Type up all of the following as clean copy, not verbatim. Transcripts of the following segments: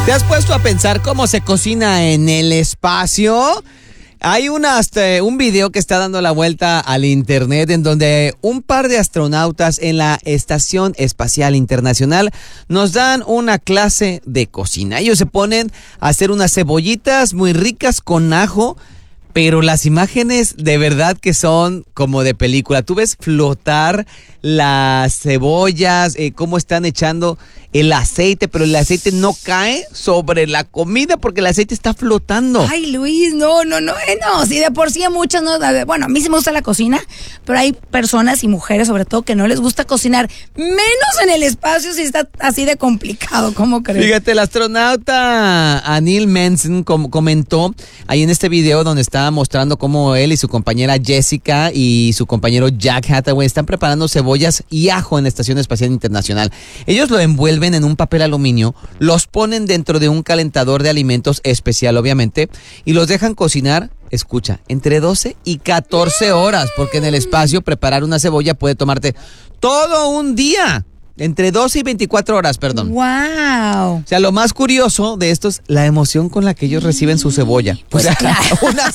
¿Te has puesto a pensar cómo se cocina en el espacio? Hay un video que está dando la vuelta al internet en donde un par de astronautas en la Estación Espacial Internacional nos dan una clase de cocina. Ellos se ponen a hacer unas cebollitas muy ricas con ajo, pero las imágenes de verdad que son como de película. Tú ves flotar las cebollas, cómo están echando el aceite, pero el aceite no cae sobre la comida porque el aceite está flotando. Ay, Luis, no, si de por sí a muchas no, bueno, a mí sí me gusta la cocina, pero hay personas y mujeres sobre todo que no les gusta cocinar, menos en el espacio si está así de complicado, ¿cómo crees? Fíjate, el astronauta Anil Manson comentó ahí en este video donde estaba mostrando cómo él y su compañera Jessica y su compañero Jack Hathaway están preparando cebollas y ajo en la Estación Espacial Internacional. Ellos lo envuelven en un papel aluminio, los ponen dentro de un calentador de alimentos especial, obviamente, y los dejan cocinar, escucha, entre 12 y 14 horas, porque en el espacio preparar una cebolla puede tomarte todo un día. Entre 12 y 24 horas, perdón. ¡Wow! O sea, lo más curioso de esto es la emoción con la que ellos reciben su cebolla. Pues o sea, claro. una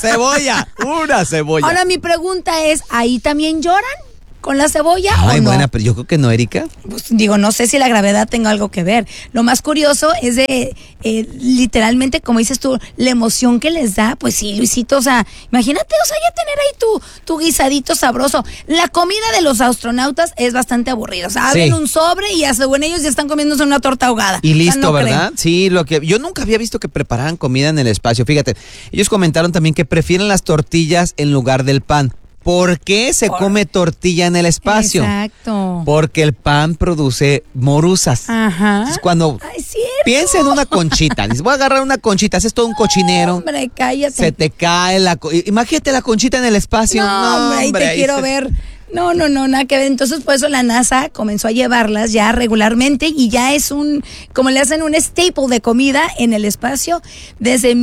cebolla. Ahora mi pregunta es, ¿ahí también lloran con la cebolla Ay, o no? buena, pero yo creo que no, Erika. Pues digo, no sé si la gravedad tenga algo que ver. Lo más curioso es de, literalmente, como dices tú, la emoción que les da. Pues sí, Luisito, o sea, imagínate, o sea, ya tener ahí tu guisadito sabroso. La comida de los astronautas es bastante aburrida. O sea, abren un sobre y según ellos ya están comiéndose una torta ahogada. Y listo, no ¿verdad? creen. Sí, yo nunca había visto que prepararan comida en el espacio. Fíjate, ellos comentaron también que prefieren las tortillas en lugar del pan. ¿Por qué se come tortilla en el espacio? Exacto. Porque el pan produce morusas. Ajá. Entonces, cuando piensa en una conchita, dices, voy a agarrar una conchita, haces todo un cochinero. Hombre, cállate. Se te cae imagínate la conchita en el espacio. No, hombre, ahí te quiero ver. No, nada que ver. Entonces, por eso la NASA comenzó a llevarlas ya regularmente y ya es como le hacen un staple de comida en el espacio desde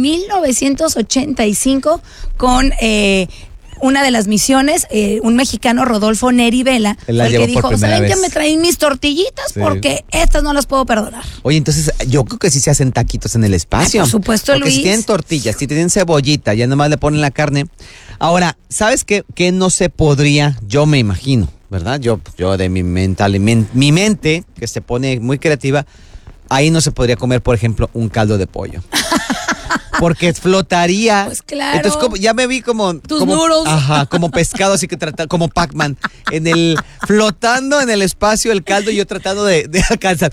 1985 con una de las misiones, un mexicano, Rodolfo Neri Vela, el que dijo, ¿saben qué? Me traen mis tortillitas porque estas no las puedo perdonar. Oye, entonces yo creo que sí se hacen taquitos en el espacio. Por supuesto, porque Luis. Si tienen tortillas, si tienen cebollita, ya nomás le ponen la carne. Ahora, ¿sabes qué no se podría? Yo me imagino, ¿verdad? Yo de mi mente, que se pone muy creativa, ahí no se podría comer, por ejemplo, un caldo de pollo. Porque flotaría. Pues claro. Entonces ya me vi como noodles. Ajá, como pescado, así que como Pac-Man. Flotando en el espacio el caldo y yo tratando de alcanzar.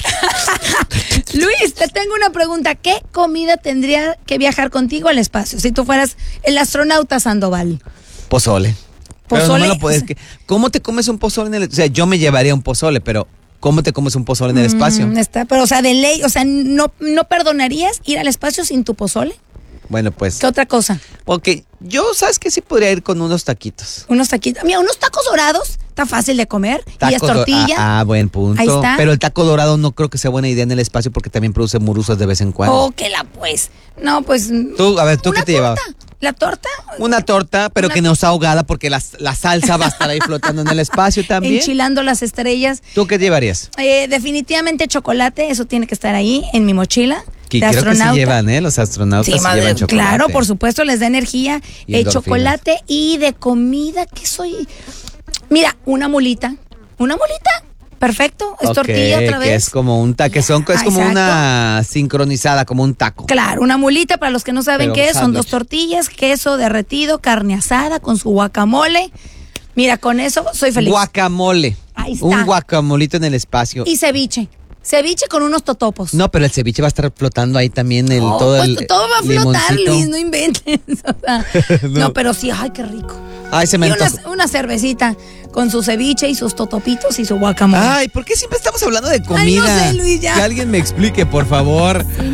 Luis, te tengo una pregunta. ¿Qué comida tendría que viajar contigo al espacio si tú fueras el astronauta Sandoval? Pozole. ¿Pozole? Pero no me lo puedes. ¿Cómo te comes un pozole en el? O sea, yo me llevaría un pozole, pero ¿cómo te comes un pozole en el espacio? Pero, o sea, de ley, o sea, ¿no perdonarías ir al espacio sin tu pozole? Bueno, pues. ¿Qué otra cosa? Porque yo, ¿sabes qué? Sí podría ir con unos taquitos. Unos taquitos. Mira, unos tacos dorados, está fácil de comer. Y es tortilla. Buen punto. Ahí está. Pero el taco dorado no creo que sea buena idea en el espacio porque también produce morusas de vez en cuando. Oh, pues. No, pues. ¿Tú qué te llevabas? ¿La torta? Una torta, pero que no sea ahogada porque la salsa va a estar ahí flotando en el espacio también. Enchilando las estrellas. ¿Tú qué llevarías? Definitivamente chocolate, eso tiene que estar ahí en mi mochila. Que creo que sí llevan, los astronautas sí llevan chocolate. Claro, por supuesto, les da energía. Chocolate y de comida, ¿qué soy? Mira, una mulita. Perfecto, es tortilla otra vez. Que es como un taco, es como una sincronizada, como un taco. Claro, una mulita, para los que no saben qué es, son 2 tortillas, queso derretido, carne asada con su guacamole. Mira, con eso soy feliz. Guacamole. Ahí está. Un guacamolito en el espacio. Y ceviche. Ceviche con unos totopos. No, pero el ceviche va a estar flotando ahí también todo va a flotar, Luis, no inventes. O sea, no, pero sí, ay, qué rico. Ay, se me antoja. Una cervecita con su ceviche y sus totopitos y su guacamole. Ay, ¿por qué siempre estamos hablando de comida? Ay, no sé, Luis, ya. Que alguien me explique, por favor.